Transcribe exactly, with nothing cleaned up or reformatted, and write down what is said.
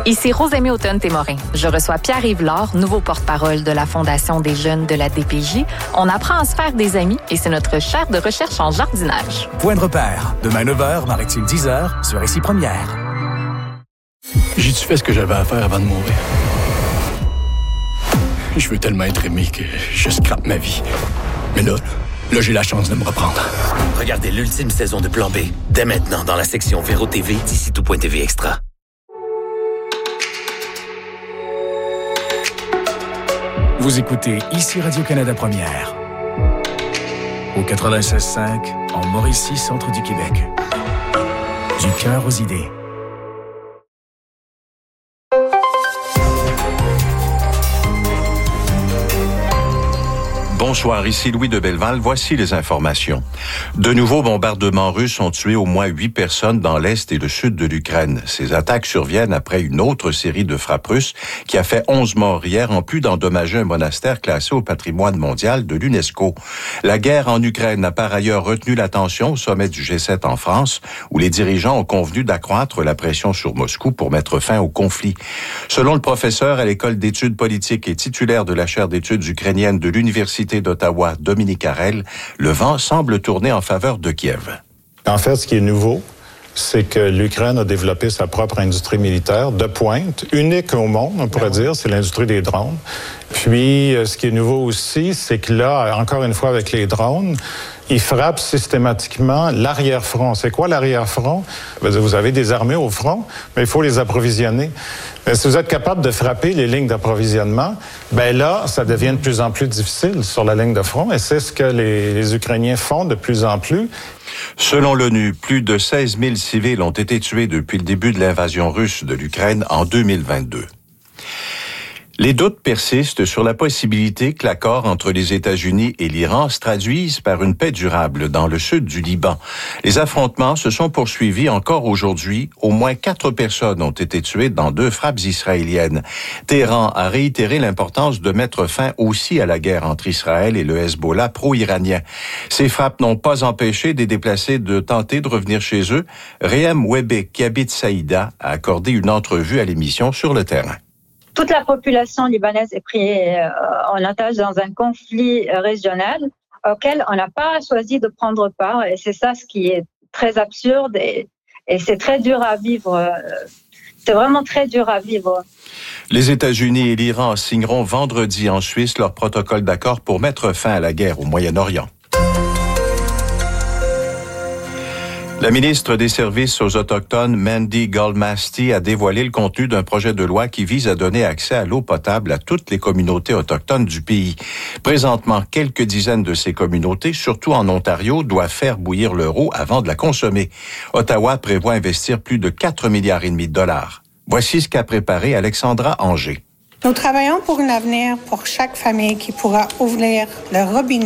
Ici Rosemée Automne-Témorin. Je reçois Pierre-Yves Laure, nouveau porte-parole de la Fondation des jeunes de la D P J. On apprend à se faire des amis et c'est notre chaire de recherche en jardinage. Point de repère. Demain neuf heures, Maritime dix heures, sur Ici Première. J'ai-tu fait ce que j'avais à faire avant de mourir? Je veux tellement être aimé que je scrape ma vie. Mais là, là, j'ai la chance de me reprendre. Regardez l'ultime saison de Plan B, dès maintenant dans la section Véro T V d'ici tout.tv Extra. Vous écoutez Ici Radio-Canada Première. Au quatre-vingt-seize cinq, en Mauricie, centre du Québec. Du cœur aux idées. Bonsoir, ici Louis de Belleval. Voici les informations. De nouveaux bombardements russes ont tué au moins huit personnes dans l'est et le sud de l'Ukraine. Ces attaques surviennent après une autre série de frappes russes qui a fait onze morts hier, en plus d'endommager un monastère classé au patrimoine mondial de l'UNESCO. La guerre en Ukraine a par ailleurs retenu l'attention au sommet du G sept en France, où les dirigeants ont convenu d'accroître la pression sur Moscou pour mettre fin au conflit. Selon le professeur à l'école d'études politiques et titulaire de la chaire d'études ukrainiennes de l'Université d'Ottawa, Dominique Harel, le vent semble tourner en faveur de Kiev. En fait, ce qui est nouveau, c'est que l'Ukraine a développé sa propre industrie militaire de pointe, unique au monde, on pourrait dire, c'est l'industrie des drones. Puis, ce qui est nouveau aussi, c'est que là, encore une fois avec les drones, ils frappent systématiquement l'arrière-front. C'est quoi l'arrière-front? Vous avez des armées au front, mais il faut les approvisionner. Mais si vous êtes capable de frapper les lignes d'approvisionnement, ben là, ça devient de plus en plus difficile sur la ligne de front, et c'est ce que les, les Ukrainiens font de plus en plus. Selon l'ONU, plus de seize mille civils ont été tués depuis le début de l'invasion russe de l'Ukraine en deux mille vingt-deux. Les doutes persistent sur la possibilité que l'accord entre les États-Unis et l'Iran se traduise par une paix durable dans le sud du Liban. Les affrontements se sont poursuivis encore aujourd'hui. Au moins quatre personnes ont été tuées dans deux frappes israéliennes. Téhéran a réitéré l'importance de mettre fin aussi à la guerre entre Israël et le Hezbollah pro-iranien. Ces frappes n'ont pas empêché des déplacés de tenter de revenir chez eux. Réhem Webbe, qui habite Saïda, a accordé une entrevue à l'émission Sur le terrain. Toute la population libanaise est prise en otage dans un conflit régional auquel on n'a pas choisi de prendre part. Et c'est ça ce qui est très absurde et, et c'est très dur à vivre. C'est vraiment très dur à vivre. Les États-Unis et l'Iran signeront vendredi en Suisse leur protocole d'accord pour mettre fin à la guerre au Moyen-Orient. La ministre des Services aux Autochtones, Mandy Goldmasty, a dévoilé le contenu d'un projet de loi qui vise à donner accès à l'eau potable à toutes les communautés autochtones du pays. Présentement, quelques dizaines de ces communautés, surtout en Ontario, doivent faire bouillir leur eau avant de la consommer. Ottawa prévoit investir plus de quatre milliards et demi de dollars. Voici ce qu'a préparé Alexandra Anger. Nous travaillons pour un avenir pour chaque famille qui pourra ouvrir le robinet